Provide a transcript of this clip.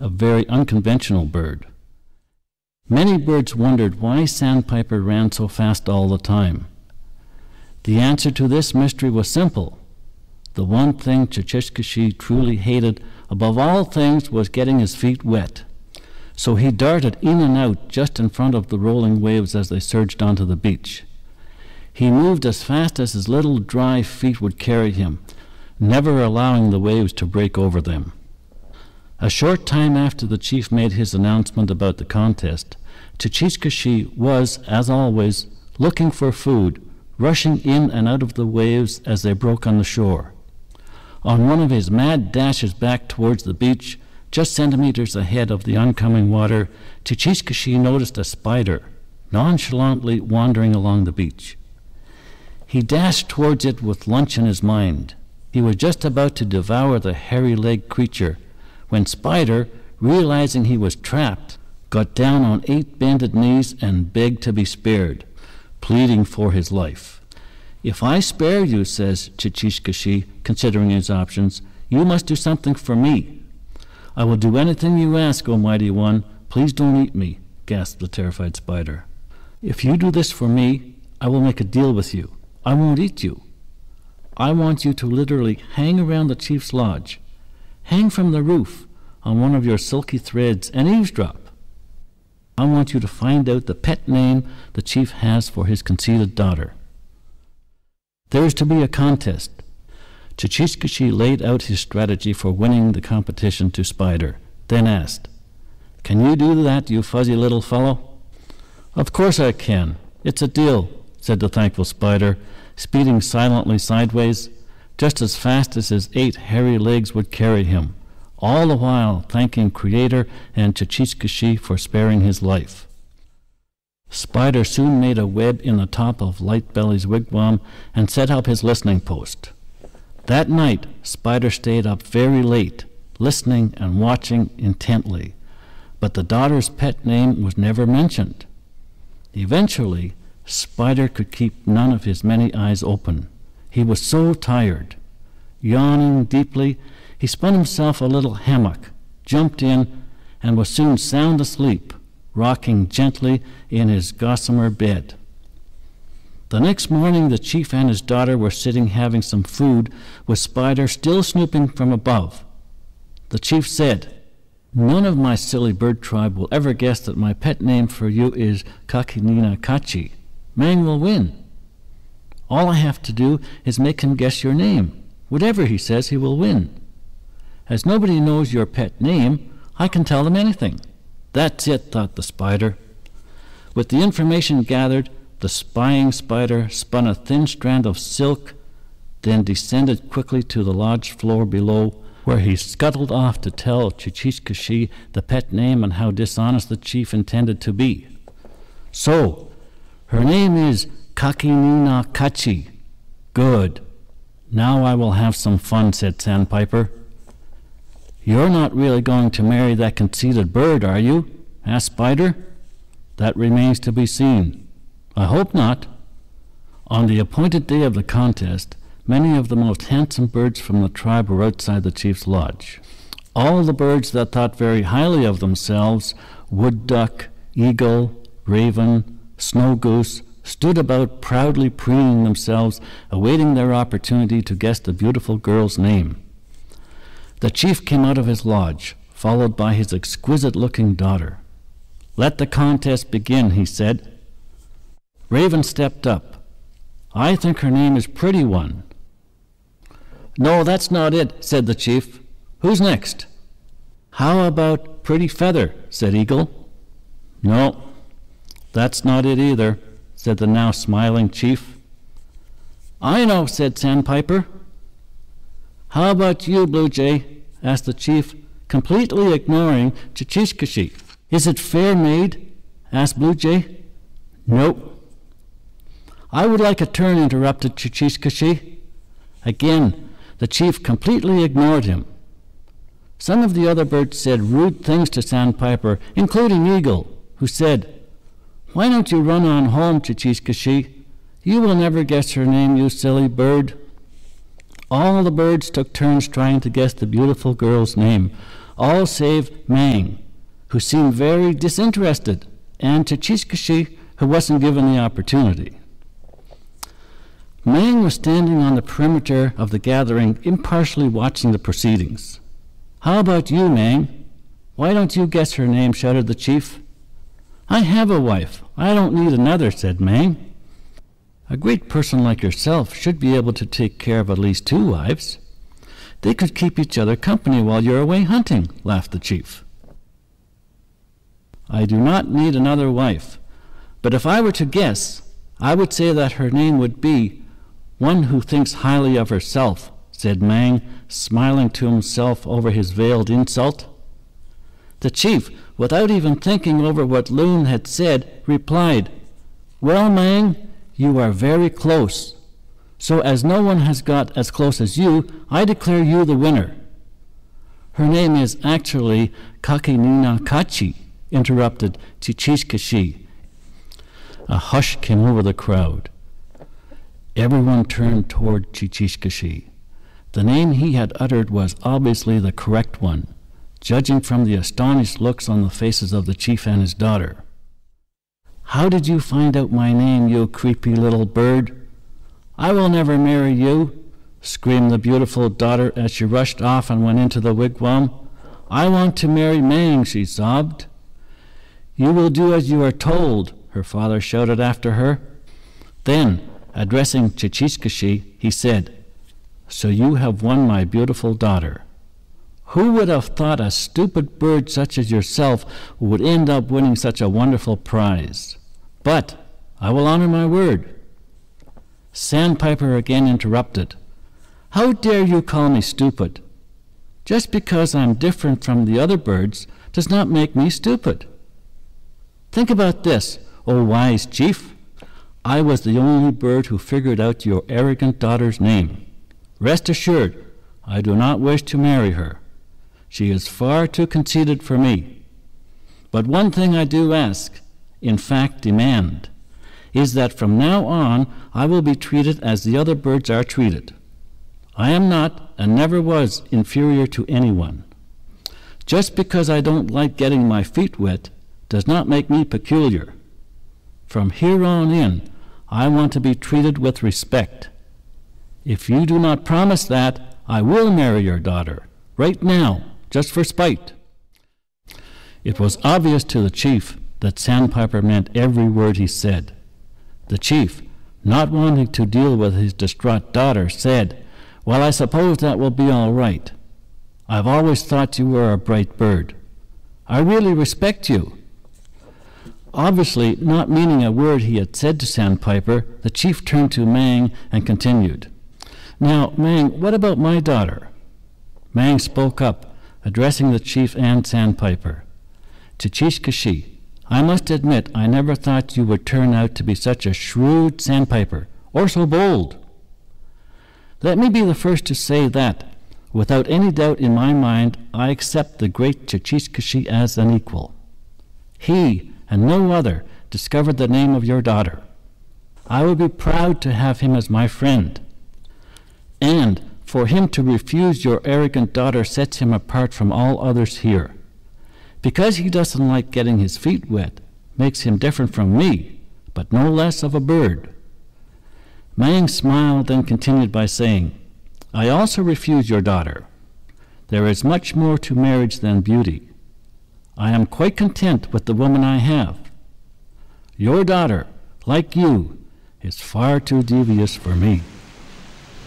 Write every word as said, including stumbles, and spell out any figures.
a very unconventional bird. Many birds wondered why Sandpiper ran so fast all the time. The answer to this mystery was simple. The one thing Chich-Kachis truly hated above all things was getting his feet wet. So he darted in and out just in front of the rolling waves as they surged onto the beach. He moved as fast as his little dry feet would carry him, never allowing the waves to break over them. A short time after the chief made his announcement about the contest, Chich-Kachis was, as always, looking for food, rushing in and out of the waves as they broke on the shore. On one of his mad dashes back towards the beach, just centimeters ahead of the oncoming water, Chich-Kachis noticed a spider nonchalantly wandering along the beach. He dashed towards it with lunch in his mind. He was just about to devour the hairy-legged creature when Spider, realizing he was trapped, got down on eight bended knees and begged to be spared, pleading for his life. "If I spare you," says Chich-Kachis, considering his options, "you must do something for me." "I will do anything you ask, O mighty one. Please don't eat me," gasped the terrified spider. "If you do this for me, I will make a deal with you. I won't eat you. I want you to literally hang around the chief's lodge, hang from the roof on one of your silky threads and eavesdrop. I want you to find out the pet name the chief has for his conceited daughter. There is to be a contest." Chich-Kachis laid out his strategy for winning the competition to Spider, then asked, "Can you do that, you fuzzy little fellow?" "Of course I can. It's a deal," said the thankful Spider, speeding silently sideways, just as fast as his eight hairy legs would carry him, all the while thanking Creator and Chich-Kachis for sparing his life. Spider soon made a web in the top of Lightbelly's wigwam and set up his listening post. That night, Spider stayed up very late, listening and watching intently, but the daughter's pet name was never mentioned. Eventually, Spider could keep none of his many eyes open. He was so tired. Yawning deeply, he spun himself a little hammock, jumped in, and was soon sound asleep, rocking gently in his gossamer bed. The next morning, the chief and his daughter were sitting having some food, with Spider still snooping from above. The chief said, "None of my silly bird tribe will ever guess that my pet name for you is Kakinina-Kachi. Mang will win. All I have to do is make him guess your name. Whatever he says, he will win. As nobody knows your pet name, I can tell them anything." "That's it," thought the spider. With the information gathered, the spying spider spun a thin strand of silk, then descended quickly to the lodge floor below, where he scuttled off to tell Chich-Kachis the pet name and how dishonest the chief intended to be. "So, her name is Kakinina-Kachi. Good. Now I will have some fun," said Sandpiper. "You're not really going to marry that conceited bird, are you?" asked Spider. "That remains to be seen. I hope not." On the appointed day of the contest, many of the most handsome birds from the tribe were outside the chief's lodge. All the birds that thought very highly of themselves, wood duck, eagle, raven, snow goose, stood about proudly preening themselves, awaiting their opportunity to guess the beautiful girl's name. The chief came out of his lodge, followed by his exquisite-looking daughter. "Let the contest begin," he said. Raven stepped up. "I think her name is Pretty One." "No, that's not it," said the chief. "Who's next?" "How about Pretty Feather?" said Eagle. "No, that's not it either," said the now smiling chief. "I know," said Sandpiper. "How about you, Blue Jay?" asked the chief, completely ignoring Chich-Kachis. "Is it Fair Maid?" asked Blue Jay. "Nope." "I would like a turn," interrupted Chich-Kachis. Again, the chief completely ignored him. Some of the other birds said rude things to Sandpiper, including Eagle, who said, "Why don't you run on home, Chich-Kachis? You will never guess her name, you silly bird." All the birds took turns trying to guess the beautiful girl's name, all save Mang, who seemed very disinterested, and Chichishkashi, who wasn't given the opportunity. Mang was standing on the perimeter of the gathering, impartially watching the proceedings. "How about you, Mang? Why don't you guess her name?" shouted the chief. "I have a wife. I don't need another," said Mang. "A great person like yourself should be able to take care of at least two wives. They could keep each other company while you're away hunting," laughed the chief. "I do not need another wife, but if I were to guess, I would say that her name would be one who thinks highly of herself," said Mang, smiling to himself over his veiled insult. The chief, without even thinking over what Loon had said, replied, "Well, Mang, you are very close. So as no one has got as close as you, I declare you the winner." "Her name is actually Kakinina Kachi," interrupted Chichishkashi. A hush came over the crowd. Everyone turned toward Chichishkashi. The name he had uttered was obviously the correct one, judging from the astonished looks on the faces of the chief and his daughter. "How did you find out my name, you creepy little bird? I will never marry you," screamed the beautiful daughter as she rushed off and went into the wigwam. "I want to marry Mang," she sobbed. "You will do as you are told," her father shouted after her. Then, addressing Chichishkashi, he said, "So you have won my beautiful daughter. Who would have thought a stupid bird such as yourself would end up winning such a wonderful prize? But I will honor my word." Sandpiper again interrupted. "How dare you call me stupid? Just because I'm different from the other birds does not make me stupid. Think about this, O wise chief. I was the only bird who figured out your arrogant daughter's name. Rest assured, I do not wish to marry her. She is far too conceited for me. But one thing I do ask, in fact demand, is that from now on I will be treated as the other birds are treated. I am not, and never was, inferior to anyone. Just because I don't like getting my feet wet does not make me peculiar. From here on in, I want to be treated with respect. If you do not promise that, I will marry your daughter, right now, just for spite." It was obvious to the chief that Sandpiper meant every word he said. The chief, not wanting to deal with his distraught daughter, said, "Well, I suppose that will be all right. I've always thought you were a bright bird. I really respect you." Obviously not meaning a word he had said to Sandpiper, the chief turned to Mang and continued, "Now, Mang, what about my daughter?" Mang spoke up, addressing the chief and Sandpiper. "Chichishkashi, I must admit I never thought you would turn out to be such a shrewd Sandpiper, or so bold. Let me be the first to say that, without any doubt in my mind, I accept the great Chichishkashi as an equal. He, and no other, discovered the name of your daughter. I would be proud to have him as my friend. And for him to refuse your arrogant daughter sets him apart from all others here. Because he doesn't like getting his feet wet, makes him different from me, but no less of a bird." Mang smiled, then continued by saying, "I also refuse your daughter. There is much more to marriage than beauty. I am quite content with the woman I have. Your daughter, like you, is far too devious for me."